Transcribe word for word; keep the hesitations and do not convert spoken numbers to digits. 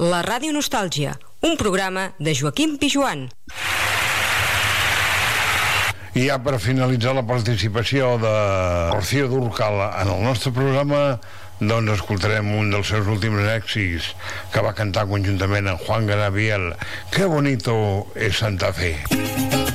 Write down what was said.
La Ràdio Nostàlgia, un programa de Joaquim Pijuan. I ja per finalitzar la participació de Rocío Dúrcal en el nostre programa, doncs escoltarem un dels seus últims èxits que va cantar conjuntament amb Juan Gabriel, Qué bonito es Santa Fe.